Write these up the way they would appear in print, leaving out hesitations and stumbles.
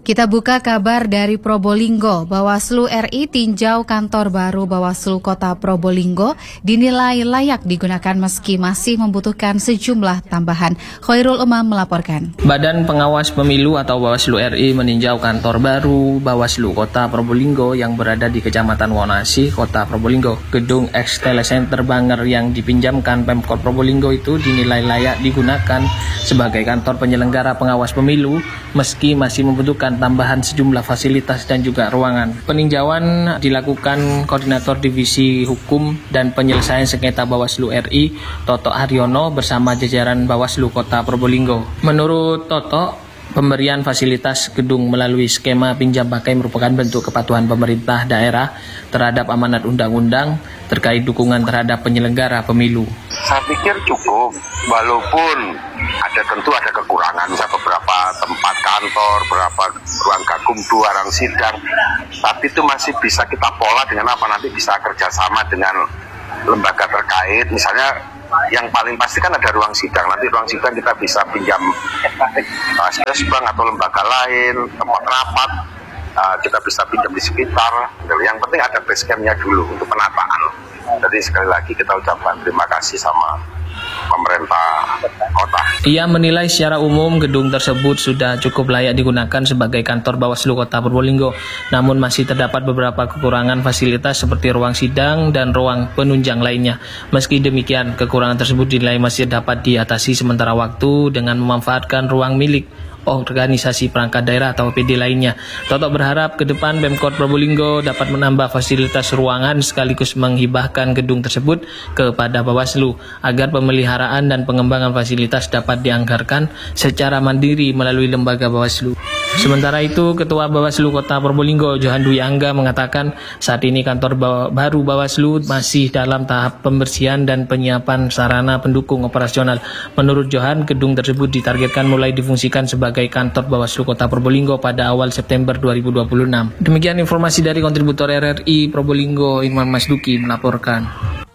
Kita buka kabar dari Probolinggo. Bawaslu RI tinjau kantor baru Bawaslu Kota Probolinggo dinilai layak digunakan meski masih membutuhkan sejumlah tambahan. Khairul Umam melaporkan. Badan Pengawas Pemilu atau Bawaslu RI meninjau kantor baru Bawaslu Kota Probolinggo yang berada di Kecamatan Wonasih, Kota Probolinggo. Gedung ex Telecenter Banger yang dipinjamkan Pemkot Probolinggo itu dinilai layak digunakan sebagai kantor penyelenggara pengawas pemilu meski masih membutuhkan tambahan sejumlah fasilitas dan juga ruangan. Peninjauan dilakukan Koordinator Divisi Hukum dan Penyelesaian Sengketa Bawaslu RI, Toto Haryono bersama jajaran Bawaslu Kota Probolinggo. Menurut Toto, pemberian fasilitas gedung melalui skema pinjam pakai merupakan bentuk kepatuhan pemerintah daerah terhadap amanat undang-undang terkait dukungan terhadap penyelenggara pemilu. Saya pikir cukup, walaupun tentu ada kekurangan, misalnya beberapa tempat kantor, beberapa ruang gakumdu, ruang sidang, tapi itu masih bisa kita pola dengan apa, nanti bisa kerjasama dengan lembaga terkait, misalnya yang paling pasti kan ada ruang sidang, nanti ruang sidang kita bisa pinjam bank atau lembaga lain, tempat rapat, kita bisa pinjam di sekitar. Yang penting ada base camp-nya dulu untuk penataan. Jadi sekali lagi kita ucapkan terima kasih sama pemerintah kota. Ia menilai secara umum gedung tersebut sudah cukup layak digunakan sebagai kantor Bawaslu Kota Probolinggo. Namun masih terdapat beberapa kekurangan fasilitas seperti ruang sidang dan ruang penunjang lainnya. Meski demikian, kekurangan tersebut dinilai masih dapat diatasi sementara waktu dengan memanfaatkan ruang milik organisasi perangkat daerah atau OPD lainnya. Toto berharap ke depan Pemkot Probolinggo dapat menambah fasilitas ruangan sekaligus menghibahkan gedung tersebut kepada Bawaslu agar pemeliharaan dan pengembangan fasilitas dapat dianggarkan secara mandiri melalui lembaga Bawaslu. Sementara itu, Ketua Bawaslu Kota Probolinggo, Johan Dwi Angga mengatakan saat ini kantor baru Bawaslu masih dalam tahap pembersihan dan penyiapan sarana pendukung operasional. Menurut Johan, gedung tersebut ditargetkan mulai difungsikan sebagai kantor Bawaslu Kota Probolinggo pada awal September 2026. Demikian informasi dari kontributor RRI Probolinggo, Iman Masduki melaporkan.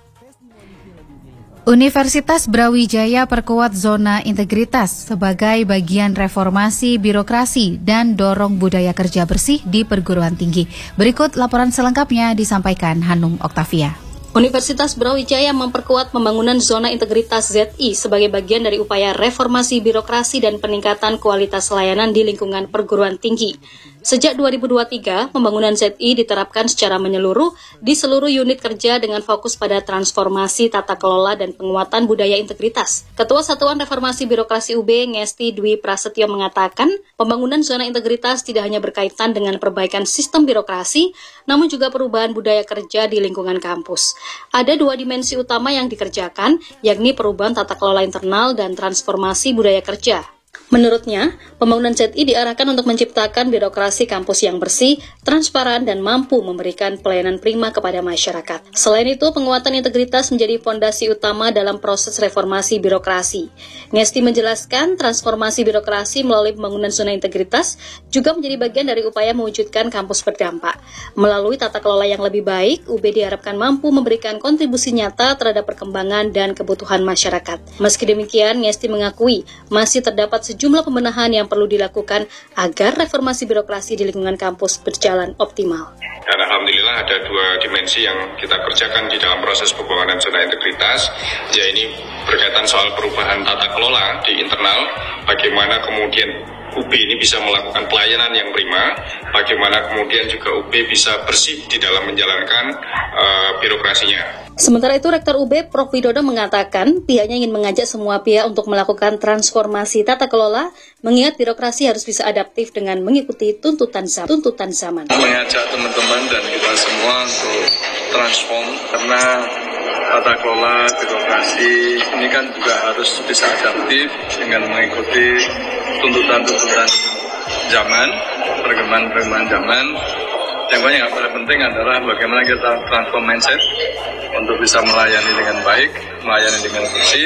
Universitas Brawijaya perkuat zona integritas sebagai bagian reformasi birokrasi dan dorong budaya kerja bersih di perguruan tinggi. Berikut laporan selengkapnya disampaikan Hanum Oktavia. Universitas Brawijaya memperkuat pembangunan zona integritas ZI sebagai bagian dari upaya reformasi birokrasi dan peningkatan kualitas layanan di lingkungan perguruan tinggi. Sejak 2023, pembangunan ZI diterapkan secara menyeluruh di seluruh unit kerja dengan fokus pada transformasi tata kelola dan penguatan budaya integritas. Ketua Satuan Reformasi Birokrasi UB, Ngesti Dwi Prasetyo mengatakan, pembangunan zona integritas tidak hanya berkaitan dengan perbaikan sistem birokrasi, namun juga perubahan budaya kerja di lingkungan kampus. Ada dua dimensi utama yang dikerjakan, yakni perubahan tata kelola internal dan transformasi budaya kerja. Menurutnya, pembangunan ZI diarahkan untuk menciptakan birokrasi kampus yang bersih, transparan, dan mampu memberikan pelayanan prima kepada masyarakat. Selain itu, penguatan integritas menjadi fondasi utama dalam proses reformasi birokrasi. Ngesti menjelaskan, transformasi birokrasi melalui pembangunan zona integritas juga menjadi bagian dari upaya mewujudkan kampus berdampak. Melalui tata kelola yang lebih baik, UB diharapkan mampu memberikan kontribusi nyata terhadap perkembangan dan kebutuhan masyarakat. Meski demikian, Ngesti mengakui masih terdapat sejumlah pembenahan yang perlu dilakukan agar reformasi birokrasi di lingkungan kampus berjalan optimal. Dan alhamdulillah ada dua dimensi yang kita kerjakan di dalam proses pembangunan zona integritas, ya ini berkaitan soal perubahan tata kelola di internal, bagaimana kemudian UB ini bisa melakukan pelayanan yang prima, bagaimana kemudian juga UB bisa bersih di dalam menjalankan birokrasinya. Sementara itu, Rektor UB Prof. Widodo mengatakan pihaknya ingin mengajak semua pihak untuk melakukan transformasi tata kelola, mengingat birokrasi harus bisa adaptif dengan mengikuti tuntutan zaman. Mengajak teman-teman dan kita semua untuk transform, karena tata kelola birokrasi ini kan juga harus bisa adaptif dengan mengikuti tuntutan zaman, perkembangan zaman. Yang paling penting adalah bagaimana kita transform mindset untuk bisa melayani dengan baik, melayani dengan bersih,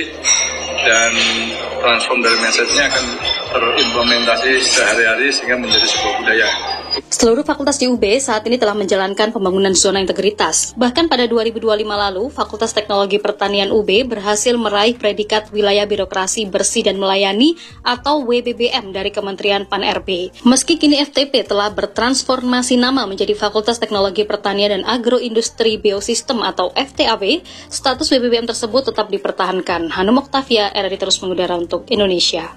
dan transform dari mindsetnya akan terimplementasi sehari-hari sehingga menjadi sebuah budaya. Seluruh fakultas di UB saat ini telah menjalankan pembangunan zona integritas. Bahkan pada 2025 lalu, Fakultas Teknologi Pertanian UB berhasil meraih predikat Wilayah Birokrasi Bersih dan Melayani atau WBBM dari Kementerian Pan-RB. Meski kini FTP telah bertransformasi nama menjadi Fakultas Teknologi Pertanian dan Agroindustri Biosistem atau FTAB, status WBBM tersebut tetap dipertahankan. Hanum Oktavia, RRI terus mengudara untuk Indonesia.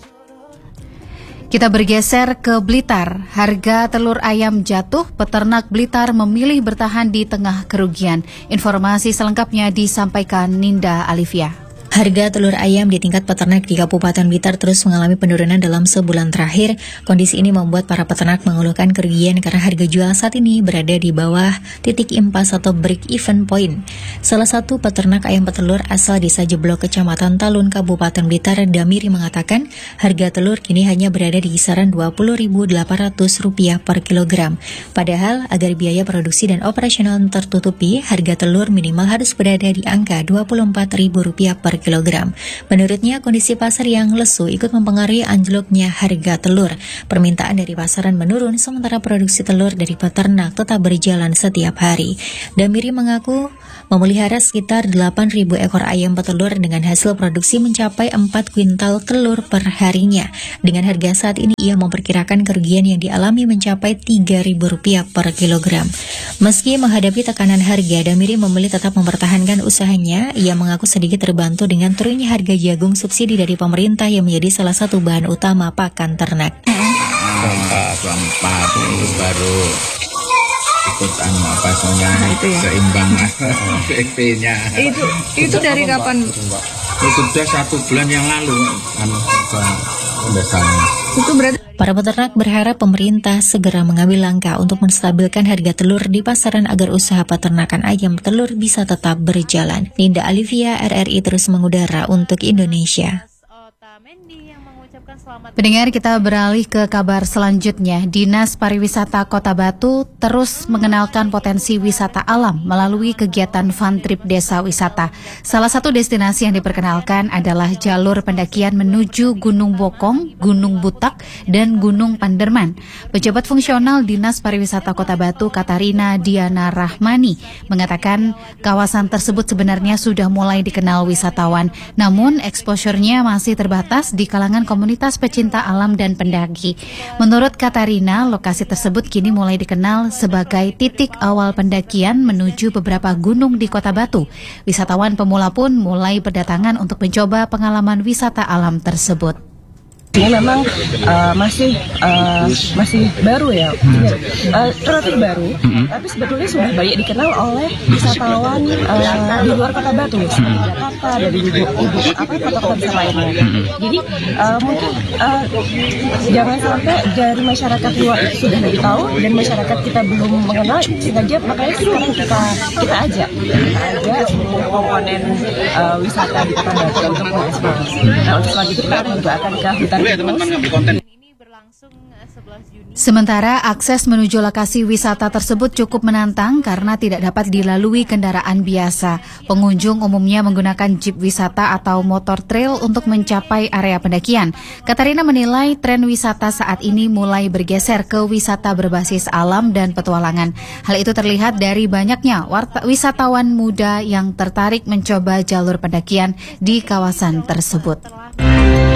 Kita bergeser ke Blitar. Harga telur ayam jatuh, peternak Blitar memilih bertahan di tengah kerugian. Informasi selengkapnya disampaikan Ninda Alivia. Harga telur ayam di tingkat peternak di Kabupaten Blitar terus mengalami penurunan dalam sebulan terakhir. Kondisi ini membuat para peternak mengeluhkan kerugian karena harga jual saat ini berada di bawah titik impas atau break-even point. Salah satu peternak ayam petelur asal Desa Jeblok, Kecamatan Talun, Kabupaten Blitar, Damiri mengatakan harga telur kini hanya berada di kisaran Rp20.800 per kilogram. Padahal agar biaya produksi dan operasional tertutupi, harga telur minimal harus berada di angka Rp24.000 per kilogram. Menurutnya, kondisi pasar yang lesu ikut mempengaruhi anjloknya harga telur. Permintaan dari pasaran menurun, sementara produksi telur dari peternak tetap berjalan setiap hari. Damiri mengaku memelihara sekitar 8.000 ekor ayam petelur dengan hasil produksi mencapai 4 kuintal telur per harinya. Dengan harga saat ini, ia memperkirakan kerugian yang dialami mencapai Rp3.000 per kilogram. Meski menghadapi tekanan harga, Damiri memilih tetap mempertahankan usahanya. Ia mengaku sedikit terbantu dengan turunnya harga jagung subsidi dari pemerintah yang menjadi salah satu bahan utama pakan ternak. Empat itu baru ikut seimbang PP-nya. Itu dari kapan? Sudah 1 bulan yang lalu. Itu berarti para peternak berharap pemerintah segera mengambil langkah untuk menstabilkan harga telur di pasaran agar usaha peternakan ayam telur bisa tetap berjalan. Ninda Alivia, RRI terus mengudara untuk Indonesia. Pendengar, kita beralih ke kabar selanjutnya. Dinas Pariwisata Kota Batu terus mengenalkan potensi wisata alam melalui kegiatan fun trip desa wisata. Salah satu destinasi yang diperkenalkan adalah jalur pendakian menuju Gunung Bokong, Gunung Butak, dan Gunung Panderman. Pejabat fungsional Dinas Pariwisata Kota Batu, Katarina Diana Rahmani, mengatakan kawasan tersebut sebenarnya sudah mulai dikenal wisatawan, namun exposure-nya masih terbatas di kalangan komunitas pecinta alam dan pendaki. Menurut Katarina, lokasi tersebut kini mulai dikenal sebagai titik awal pendakian menuju beberapa gunung di Kota Batu. Wisatawan pemula pun mulai berdatangan untuk mencoba pengalaman wisata alam tersebut. ini memang masih baru ya, relatif baru, tapi sebetulnya sudah banyak dikenal oleh wisatawan di luar Kota Batu, seperti Jakarta, dari kota-kota besar lainnya. Jadi mungkin jangan sampai dari masyarakat luar itu sudah lebih tahu dan masyarakat kita belum mengenal, sengaja makanya sekarang kita ajak seluruh komponen wisata di Kota Batu untuk mengeksplorasi. Nah, untuk selanjutnya kita juga akan ke hutan. Sementara akses menuju lokasi wisata tersebut cukup menantang karena tidak dapat dilalui kendaraan biasa. Pengunjung umumnya menggunakan jeep wisata atau motor trail untuk mencapai area pendakian. Katarina menilai tren wisata saat ini mulai bergeser ke wisata berbasis alam dan petualangan. Hal itu terlihat dari banyaknya wisatawan muda yang tertarik mencoba jalur pendakian di kawasan tersebut.